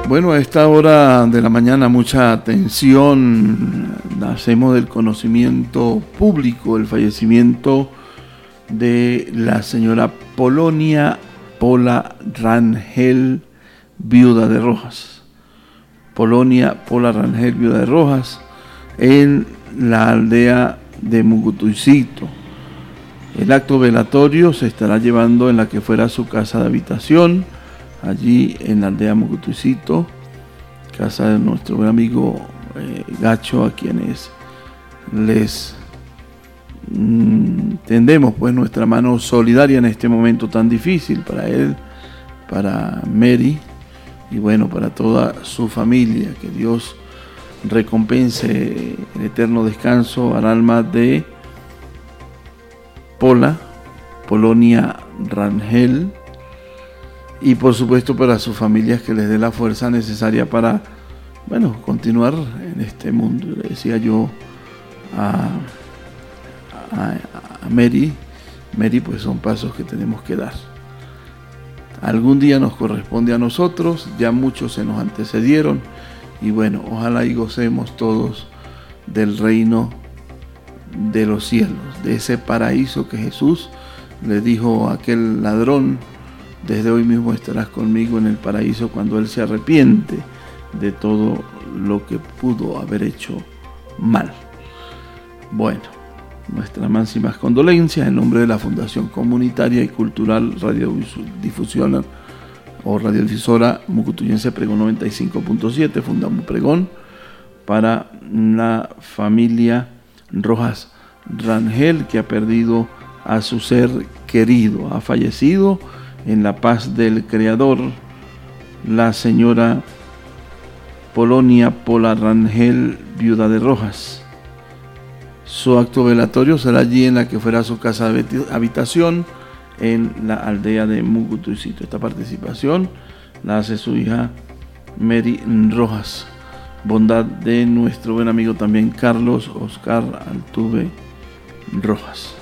Bueno, a esta hora de la mañana mucha atención. Hacemos del conocimiento público el fallecimiento de la señora Polonia Pola Rangel, viuda de Rojas. Polonia Pola Rangel, viuda de Rojas, en la aldea de Mucutuycito. El acto velatorio se estará llevando en la que fuera su casa de habitación, allí en la aldea Mucutuycito, casa de nuestro buen amigo Gacho, a quienes les tendemos pues nuestra mano solidaria en este momento tan difícil para él, para Mary y bueno, para toda su familia. Que Dios recompense el eterno descanso al alma de Polonia Rangel, y por supuesto para sus familias, que les dé la fuerza necesaria para, bueno, continuar en este mundo. Le decía yo a Mary, pues son pasos que tenemos que dar. Algún día nos corresponde a nosotros, ya muchos se nos antecedieron, y bueno, ojalá y gocemos todos del reino de los cielos, de ese paraíso que Jesús le dijo a aquel ladrón: desde hoy mismo estarás conmigo en el paraíso, cuando él se arrepiente de todo lo que pudo haber hecho mal. Bueno, nuestras máximas condolencias en nombre de la Fundación Comunitaria y Cultural Radiodifusión o Radiodifusora Mucutuyense Pregón 95.7, Fundamos Pregón, para la familia Rojas Rangel, que ha perdido a su ser querido, ha fallecido en la paz del Creador, la señora Polonia Pola Rangel, viuda de Rojas. Su acto velatorio será allí en la que fuera su casa de habitación, en la aldea de Mucutuycito. Esta participación la hace su hija Mary Rojas, bondad de nuestro buen amigo también Carlos Oscar Altuve Rojas.